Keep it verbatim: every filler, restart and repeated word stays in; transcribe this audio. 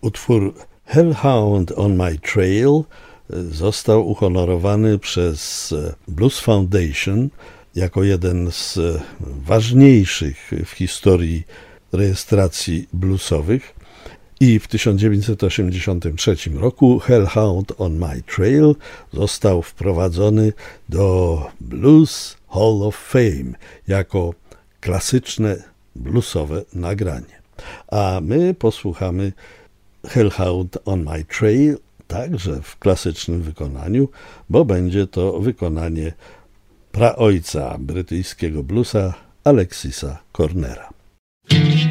Utwór Hellhound on My Trail został uhonorowany przez Blues Foundation jako jeden z ważniejszych w historii rejestracji bluesowych i w tysiąc dziewięćset osiemdziesiątym trzecim roku Hellhound on My Trail został wprowadzony do Blues Hall of Fame jako klasyczne bluesowe nagranie. A my posłuchamy Hellhound on My Trail także w klasycznym wykonaniu, bo będzie to wykonanie praojca brytyjskiego bluesa Alexisa Cornera.